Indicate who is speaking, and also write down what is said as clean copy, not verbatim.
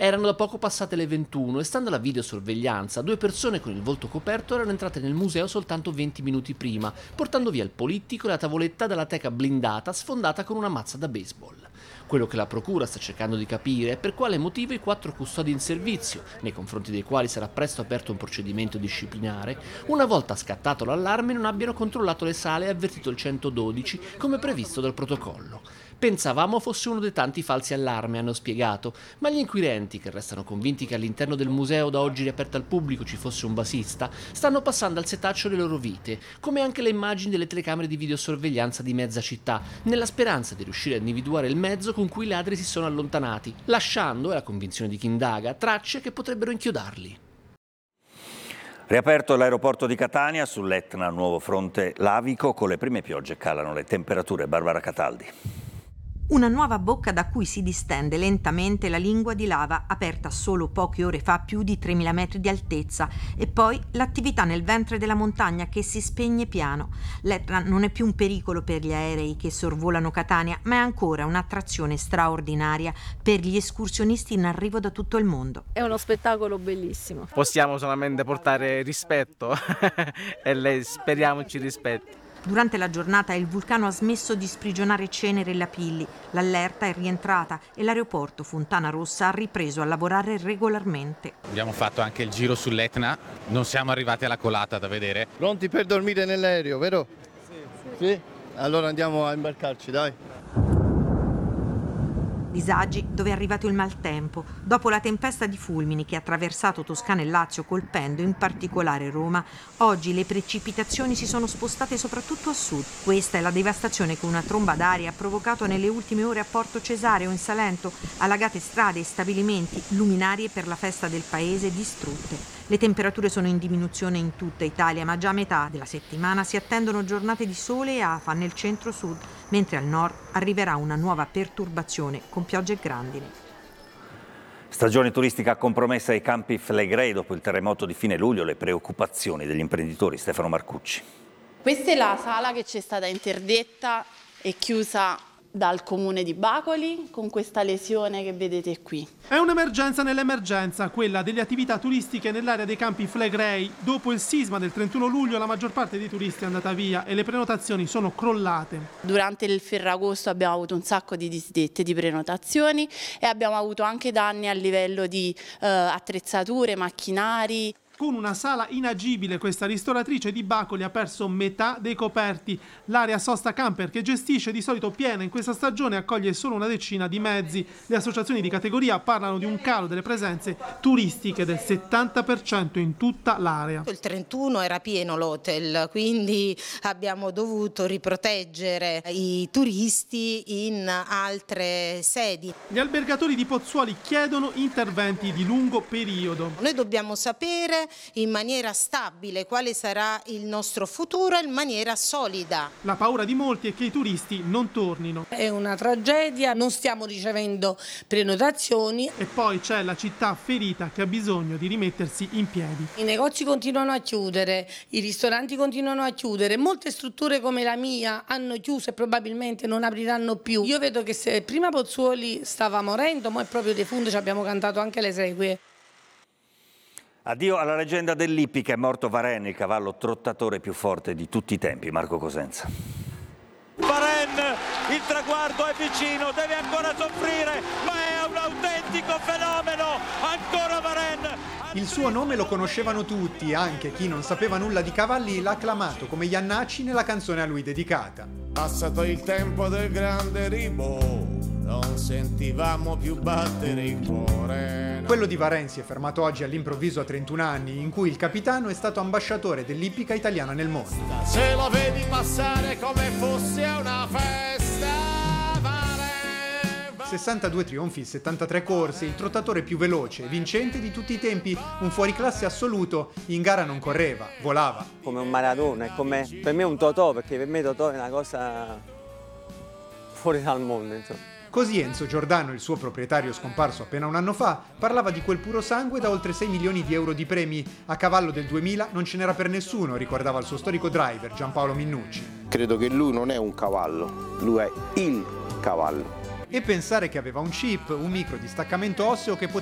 Speaker 1: Erano da poco passate le 21 e, stando alla videosorveglianza, 2 persone con il volto coperto erano entrate nel museo soltanto 20 minuti prima, portando via il polittico e la tavoletta dalla teca blindata sfondata con una mazza da baseball. Quello che la procura sta cercando di capire è per quale motivo i 4 custodi in servizio, nei confronti dei quali sarà presto aperto un procedimento disciplinare, una volta scattato l'allarme non abbiano controllato le sale e avvertito il 112 come previsto dal protocollo. Pensavamo fosse uno dei tanti falsi allarmi, hanno spiegato, ma gli inquirenti, che restano convinti che all'interno del museo da oggi riaperto al pubblico ci fosse un basista, stanno passando al setaccio le loro vite, come anche le immagini delle telecamere di videosorveglianza di mezza città, nella speranza di riuscire a individuare il mezzo con cui i ladri si sono allontanati, lasciando, è la convinzione di chi indaga, tracce che potrebbero inchiodarli.
Speaker 2: Riaperto l'aeroporto di Catania, sull'Etna nuovo fronte lavico, con le prime piogge calano le temperature. Barbara Cataldi.
Speaker 3: Una nuova bocca da cui si distende lentamente la lingua di lava, aperta solo poche ore fa a più di 3.000 metri di altezza, e poi l'attività nel ventre della montagna che si spegne piano. L'Etna non è più un pericolo per gli aerei che sorvolano Catania, ma è ancora un'attrazione straordinaria per gli escursionisti in arrivo da tutto il mondo.
Speaker 4: È uno spettacolo bellissimo.
Speaker 5: Possiamo solamente portare rispetto e lei speriamo ci rispetti.
Speaker 3: Durante la giornata il vulcano ha smesso di sprigionare cenere e lapilli, l'allerta è rientrata e l'aeroporto Fontana Rossa ha ripreso a lavorare regolarmente.
Speaker 6: Abbiamo fatto anche il giro sull'Etna, non siamo arrivati alla colata da vedere.
Speaker 7: Pronti per dormire nell'aereo, vero? Sì? Allora andiamo a imbarcarci, dai.
Speaker 3: Disagi dove è arrivato il maltempo, dopo la tempesta di fulmini che ha attraversato Toscana e Lazio colpendo in particolare Roma. Oggi le precipitazioni si sono spostate soprattutto a sud. Questa è la devastazione che una tromba d'aria ha provocato nelle ultime ore a Porto Cesareo in Salento, allagate strade e stabilimenti, luminarie per la festa del paese distrutte. Le temperature sono in diminuzione in tutta Italia, ma già a metà della settimana si attendono giornate di sole e afa nel centro-sud, mentre al nord arriverà una nuova perturbazione con piogge e grandini.
Speaker 2: Stagione turistica compromessa ai Campi Flegrei dopo il terremoto di fine luglio, le preoccupazioni degli imprenditori. Stefano Marcucci.
Speaker 8: Questa è la sala che ci è stata interdetta e chiusa dal comune di Bacoli con questa lesione che vedete qui.
Speaker 9: È un'emergenza nell'emergenza, quella delle attività turistiche nell'area dei Campi Flegrei. Dopo il sisma del 31 luglio la maggior parte dei turisti è andata via e le prenotazioni sono crollate.
Speaker 8: Durante il Ferragosto abbiamo avuto un sacco di disdette di prenotazioni e abbiamo avuto anche danni a livello di attrezzature, macchinari.
Speaker 9: Con una sala inagibile, questa ristoratrice di Bacoli ha perso metà dei coperti. L'area sosta camper, che gestisce di solito piena in questa stagione, accoglie solo una decina di mezzi. Le associazioni di categoria parlano di un calo delle presenze turistiche del 70% in tutta l'area.
Speaker 10: Il 31 era pieno l'hotel, quindi abbiamo dovuto riproteggere i turisti in altre sedi.
Speaker 9: Gli albergatori di Pozzuoli chiedono interventi di lungo periodo.
Speaker 10: Noi dobbiamo sapere in maniera stabile quale sarà il nostro futuro in maniera solida.
Speaker 9: La paura di molti è che i turisti non tornino.
Speaker 11: È una tragedia, non stiamo ricevendo prenotazioni.
Speaker 9: E poi c'è la città ferita che ha bisogno di rimettersi in piedi.
Speaker 11: I negozi continuano a chiudere, i ristoranti continuano a chiudere, molte strutture come la mia hanno chiuso e probabilmente non apriranno più. Io vedo che se prima Pozzuoli stava morendo, ma è proprio defunto, ci abbiamo cantato anche le esequie.
Speaker 2: Addio alla leggenda dell'Ippica, è morto Varenne, il cavallo trottatore più forte di tutti i tempi. Marco Cosenza.
Speaker 12: Varenne, il traguardo è vicino, deve ancora soffrire, ma è un autentico fenomeno, ancora Varenne.
Speaker 13: Il suo nome lo conoscevano tutti, anche chi non sapeva nulla di cavalli l'ha acclamato come Iannacci nella canzone a lui dedicata.
Speaker 14: Passato il tempo del grande Ribot, non sentivamo più battere il cuore.
Speaker 13: Quello di Varenne si è fermato oggi all'improvviso a 31 anni, in cui il capitano è stato ambasciatore dell'ippica italiana nel mondo.
Speaker 14: Se lo vedi passare come fosse una festa,
Speaker 13: 62 trionfi, 73 corse, il trottatore più veloce e vincente di tutti i tempi, un fuoriclasse assoluto, in gara non correva, volava.
Speaker 15: Come un Maradona, è come per me un Totò, perché per me Totò è una cosa fuori dal mondo, insomma.
Speaker 13: Così Enzo Giordano, il suo proprietario scomparso appena un anno fa, parlava di quel puro sangue da oltre 6 milioni di euro di premi. A cavallo del 2000 non ce n'era per nessuno, ricordava il suo storico driver Giampaolo Minnucci.
Speaker 16: Credo che lui non è un cavallo, lui è il cavallo.
Speaker 13: E pensare che aveva un chip, un micro distaccamento osseo che poteva